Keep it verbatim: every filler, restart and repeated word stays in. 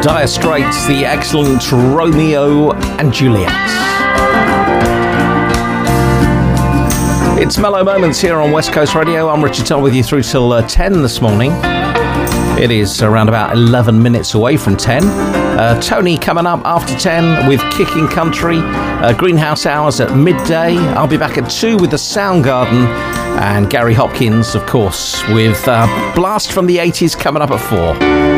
Dire Straits, the excellent Romeo and Juliet. It's Mellow Moments here on West Coast Radio. I'm Richard Tull with you through till uh, ten this morning. It is around about eleven minutes away from ten. Uh, Tony coming up after ten with Kicking Country. Uh, Greenhouse Hours at midday. I'll be back at two with the Soundgarden. And Gary Hopkins, of course, with uh, Blast from the eighties coming up at four.